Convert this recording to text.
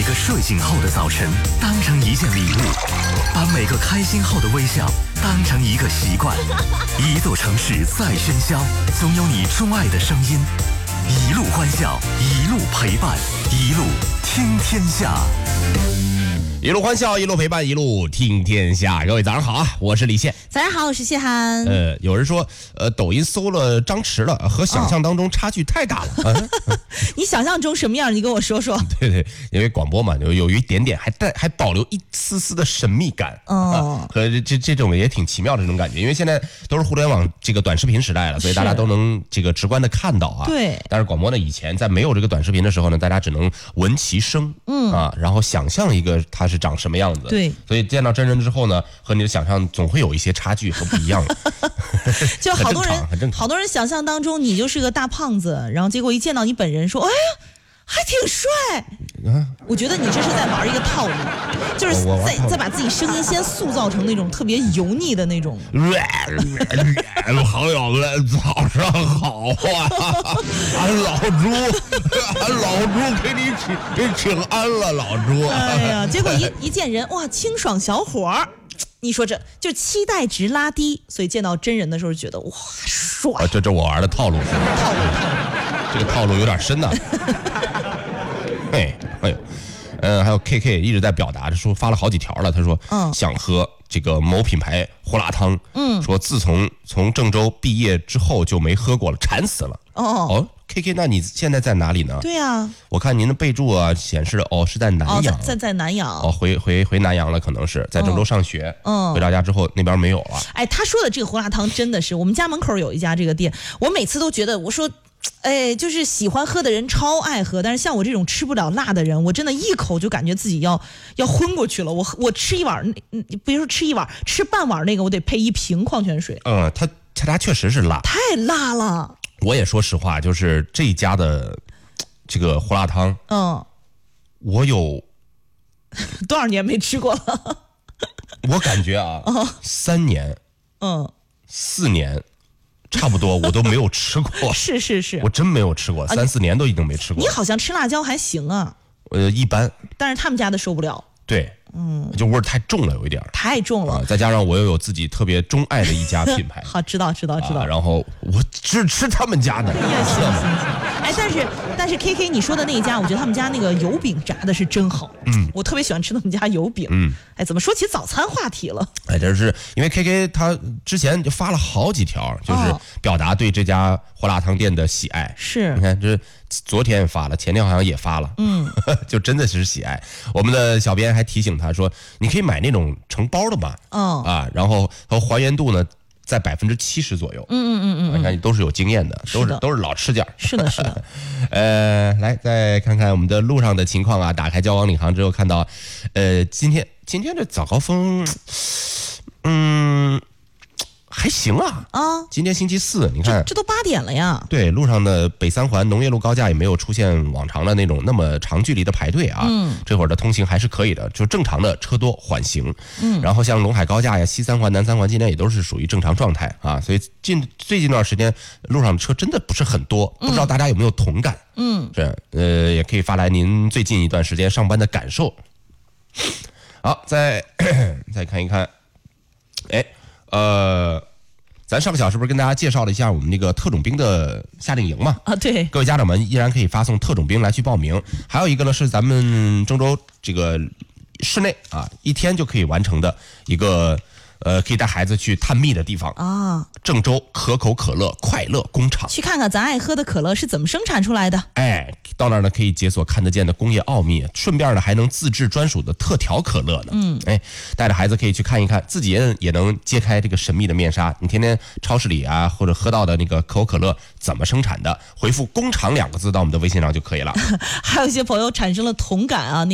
个睡醒后的早晨当成一件礼物，把每个开心后的微笑当成一个习惯。一座城市再喧嚣，总有你钟爱的声音。一路欢笑，一路陪伴，一路听天下。 一路欢笑，一路陪伴，一路听天下。各位早上好啊，我是李现。 早上好，我是谢涵。 有人说，抖音搜了张弛了，和想象当中差距太大了。 你想象中什么样？你跟我说说。 对对，因为广播嘛，有一点点还保留一丝丝的神秘感。和这种也挺奇妙的这种感觉，因为现在都是互联网这个短视频时代了，所以大家都能这个直观的看到啊。 对。 但是广播呢，以前在没有这个短视频的时候呢，大家只能闻其声，然后想象一个它是长什么样子。 对。 所以见到真人之后呢，和你的想象总会有一些差距和不一样。 就好多人想象当中你就是个大胖子，然后结果一见到你本人说，哎呀，还挺帅。我觉得你这是在玩一个套路，就是再把自己声音先塑造成那种特别油腻的那种。 朋友们，早上好啊！老朱给你请安了，老朱。 哎呀，结果一见人，哇，清爽小伙儿。你说这就期待值拉低，所以见到真人的时候觉得哇帅。 这我玩的套路是套路， 这个套路有点深呐。还有 KK 一直在表达着说，发了好几条了。他说，想喝这个某品牌胡辣汤，说自从郑州毕业之后就没喝过了，馋死了。KK， 那你现在在哪里呢？ 对啊， 我看您的备注啊显示是在南阳。 在南阳。 回南阳了，可能是在郑州上学。回到家之后那边没有了。 哎，他说的这个胡辣汤真的是，我们家门口有一家这个店，我每次都觉得，我说，哎，就是喜欢喝的人超爱喝，但是像我这种吃不了辣的人，我真的一口就感觉自己要昏过去了。我吃一碗，别说吃一碗，吃半碗那个我得配一瓶矿泉水。 它确实是辣， 太辣了。 我也说实话，就是这一家的这个胡辣汤，我有多少年没吃过了？ 我感觉啊，3年，4年。差不多我都没有吃过。 是， 我真没有吃过，3、4年都已经没吃过。 你好像吃辣椒还行啊。 一般。 但是他们家的受不了。 对，就味儿太重了，有一点太重了。 再加上我又有自己特别钟爱的一家品牌。 好，知道。 然后我只吃他们家的。 行。哎，但是 KK 你说的那一家，我觉得他们家那个油饼炸的是真好。我特别喜欢吃他们家油饼。哎，怎么说起早餐话题了？ 哎，这是因为 KK 他之前就发了好几条，就是表达对这家胡辣汤店的喜爱。 是， 你看这昨天也发了，前天好像也发了。就真的是喜爱。我们的小编还提醒他说，你可以买那种成包的嘛。然后和还原度呢在70%左右。你看都是有经验的，都是老吃家。 是的。 来再看看我们的路上的情况啊。打开交往领航之后看到，今天这早高峰，还行啊。今天星期四，你看这都8点了呀。 对，路上的北三环农业路高架也没有出现往常的那种那么长距离的排队啊。这会儿的通行还是可以的，就正常的车多缓行。然后像陇海高架呀、西三环、南三环今天也都是属于正常状态啊。所以最近一段时间路上的车真的不是很多，不知道大家有没有同感？也可以发来您最近一段时间上班的感受。好，再看一看，咱上个小时不是跟大家介绍了一下我们那个特种兵的夏令营嘛？ 对， 各位家长们依然可以发送特种兵来去报名。还有一个呢是咱们郑州这个室内1天就可以完成的一个可以带孩子去探秘的地方啊。郑州可口可乐快乐工厂， 去看看咱爱喝的可乐是怎么生产出来的。 到那儿呢可以解锁看得见的工业奥秘，顺便呢还能自制专属的特调可乐呢。带着孩子可以去看一看，自己也能揭开这个神秘的面纱。你天天超市里啊或者喝到的那个可口可乐怎么生产的，回复工厂2个字到我们的微信上就可以了。 还有一些朋友产生了同感啊。